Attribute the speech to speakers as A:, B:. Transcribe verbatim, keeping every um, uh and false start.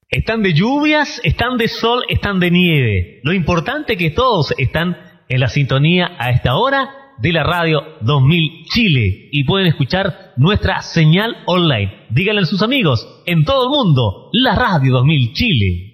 A: Están de lluvias, están de sol, están de nieve. Lo importante es que todos están en la sintonía a esta hora de la Radio dos mil Chile y pueden escuchar nuestra señal online. Díganle a sus amigos en todo el mundo, la Radio dos mil Chile.